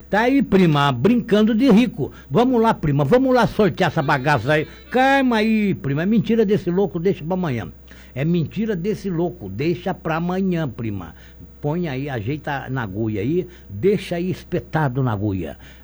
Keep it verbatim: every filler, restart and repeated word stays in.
Tá aí, prima, brincando de rico. Vamos lá, prima, vamos lá sortear essa bagaça aí. Calma aí, prima, é mentira desse louco, deixa pra amanhã. É mentira desse louco, deixa pra amanhã, prima. Põe aí, ajeita na agulha aí, deixa aí espetado na agulha.